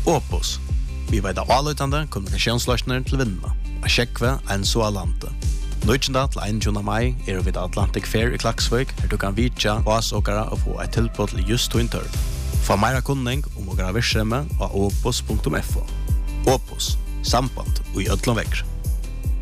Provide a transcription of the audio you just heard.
Opus. Vi vet av avløytende kommunikasjonsløsninger til vinnene. A sjekve en så alante. 19. til 21. mai er vi Atlantic Fair i Klaksvik, her du kan vitja oss åkere og få et tilbud til just to interv. Få meira kunning om åkere virksomhet av opus.fo. Opus. Samband og i ødlom vekker.